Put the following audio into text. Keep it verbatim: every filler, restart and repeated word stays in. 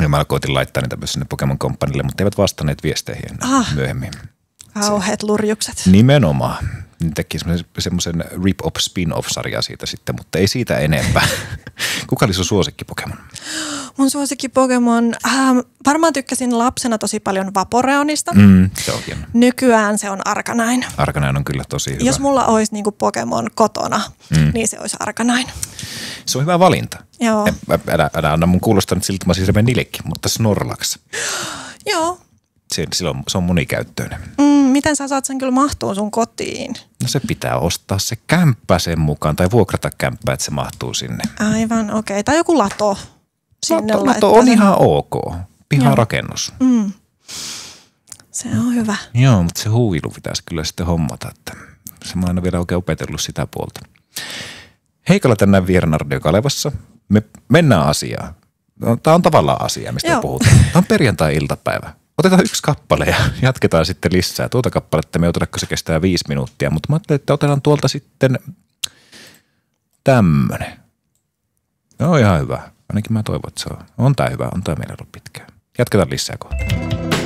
Ja mä koitin laittaa niitä myös sinne Pokemon Companylle, mutta eivät vastanneet viesteihin ah, myöhemmin. Kauheat lurjukset. Nimenomaan. Ne teki semmoisen rip-off spin-off-sarjaa siitä sitten, mutta ei siitä enempää. Kuka oli sun suosikki Pokemon? Mun suosikki Pokemon, äh, varmaan tykkäsin lapsena tosi paljon Vaporeonista. Mm, se on hieno. Nykyään se on Arcanine. Arcanine on kyllä tosi hyvä. Jos mulla olisi niinku Pokemon kotona, mm. niin se olisi Arcanine. Se on hyvä valinta. Joo. Älä, älä anna mun kuulostaa nyt siltä, että mä siis hirveän nilkki, mutta Snorlax. Joo. Se, se, on, se on monikäyttöinen. Mm, miten sä saat sen kyllä mahtuu sun kotiin? No se pitää ostaa se kämppä sen mukaan tai vuokrata kämppää, että se mahtuu sinne. Aivan, okei. Okay. Tai joku lato sinne lato, lato on sen... ihan ok. Piharakennus. Mm. Se on hyvä. Joo, mutta se huilu pitäisi kyllä sitten hommata, että se mä aina vielä oikein opetellut sitä puolta. Heikolla tänään Viernardio Kalevassa. Me mennään asiaan. Tämä on tavallaan asia, mistä Joo. me puhutaan. Tämä on perjantai-iltapäivä. Otetaan yksi kappale ja jatketaan sitten lisää. Tuota kappaletta me otetaan, kun se kestää viisi minuuttia, mutta mä ajattelin, että otetaan tuolta sitten tämmönen. No ihan hyvä. Ainakin mä toivon, että se on. On tää hyvä, on tää meillä ollut pitkään. Jatketaan lisää kohta.